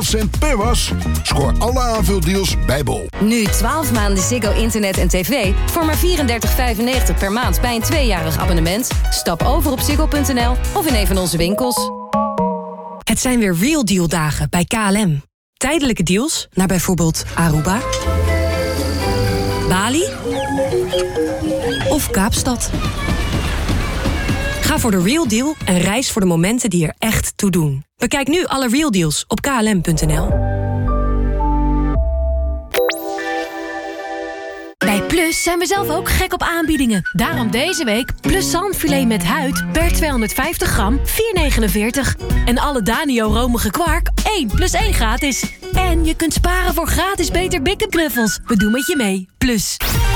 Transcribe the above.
12 cent per was. Scoor alle aanvuldeals bij Bol. Nu 12 maanden Ziggo Internet en TV voor maar $34,95 per maand bij een 2-jarig abonnement. Stap over op ziggo.nl of in een van onze winkels. Het zijn weer Real Deal dagen bij KLM. Tijdelijke deals naar bijvoorbeeld Aruba, Bali of Kaapstad. Ga voor de Real Deal en reis voor de momenten die er echt toe doen. Bekijk nu alle Real Deals op klm.nl. Bij Plus zijn we zelf ook gek op aanbiedingen. Daarom deze week Plus zalmfilet met huid per 250 gram, $4,49. En alle Danio romige kwark, 1 + 1 gratis. En je kunt sparen voor gratis Beter Bikken knuffels. We doen met je mee. Plus.